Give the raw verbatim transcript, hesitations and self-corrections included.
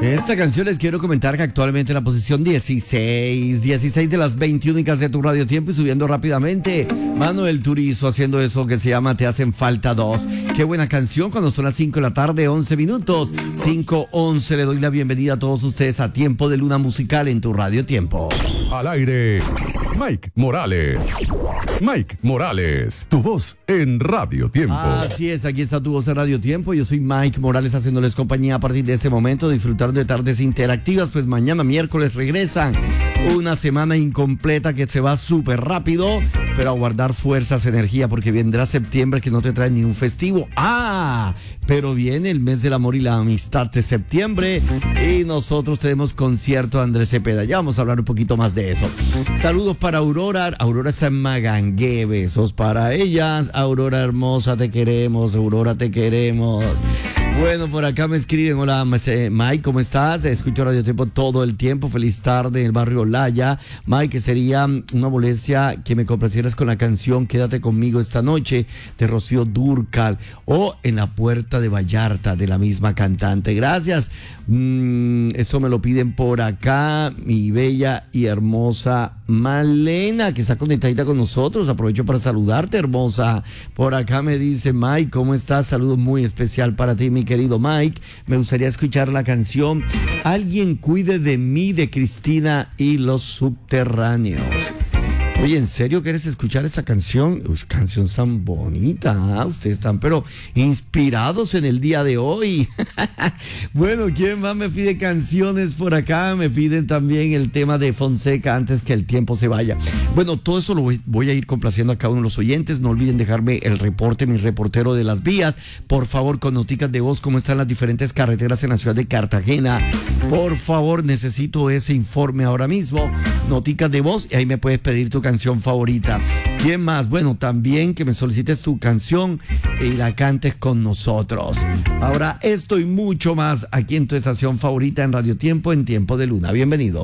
Esta canción les quiero comentar que actualmente en la posición dieciséis, dieciséis de las veinte únicas de tu Radio Tiempo y subiendo rápidamente. Manuel Turizo haciendo eso que se llama Te hacen falta dos. Qué buena canción cuando son las cinco de la tarde, once minutos. cinco once, le doy la bienvenida a todos ustedes a Tiempo de Luna Musical en tu Radio Tiempo. Al aire, Mike Morales. Mike Morales, tu voz en Radio Tiempo. Así es, aquí está tu voz en Radio Tiempo. Yo soy Mike Morales haciéndoles compañía a partir de ese momento, disfrutar de tardes interactivas, pues mañana miércoles regresan. Una semana incompleta que se va súper rápido, pero a guardar fuerzas, energía, porque vendrá septiembre que no te trae ni un festivo. ¡Ah! Pero viene el mes del amor y la amistad de septiembre y nosotros tenemos concierto de Andrés Cepeda. Ya vamos a hablar un poquito más de eso. Saludos para Aurora. Aurora está en Magangué. Besos para ellas. Aurora hermosa, te queremos. Aurora, te queremos. Bueno, por acá me escriben, hola Mike, ¿cómo estás? Escucho Radio Tiempo todo el tiempo, feliz tarde en el barrio Laya. Mike, sería una molestia que me complacieras con la canción Quédate conmigo esta noche de Rocío Dúrcal o En la puerta de Vallarta de la misma cantante. Gracias. Mm, eso me lo piden por acá, mi bella y hermosa Malena, que está conectadita con nosotros. Aprovecho para saludarte, hermosa. Por acá me dice Mike, ¿cómo estás? Saludo muy especial para ti, mi querido Mike. Me gustaría escuchar la canción Alguien cuide de mí de Cristina y los Subterráneos. Oye, ¿en serio quieres escuchar esa canción? Uy, canción tan bonita, ¿eh? Ustedes están pero inspirados en el día de hoy. Bueno, ¿quién más me pide canciones por acá? Me piden también el tema de Fonseca, Antes que el tiempo se vaya. Bueno, todo eso lo voy, voy a ir complaciendo a cada uno de los oyentes. No olviden dejarme el reporte, mi reportero de las vías. Por favor, con noticas de voz, cómo están las diferentes carreteras en la ciudad de Cartagena. Por favor, necesito ese informe ahora mismo. Noticas de voz y ahí me puedes pedir tu canción canción favorita. ¿Quién más? Bueno, también que me solicites tu canción y la cantes con nosotros. Ahora esto y mucho más aquí en tu estación favorita en Radio Tiempo, en Tiempo de Luna. Bienvenido.